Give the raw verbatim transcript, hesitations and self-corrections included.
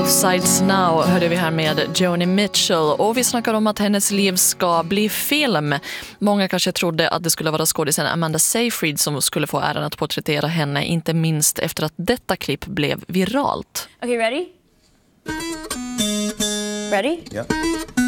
Both Sides Now hörde vi här med Joni Mitchell, och vi snackar om att hennes liv ska bli film. Många kanske trodde att det skulle vara skådisen Amanda Seyfried som skulle få äran att porträttera henne, inte minst efter att detta klipp blev viralt. Okay, ready? Ready? Yeah.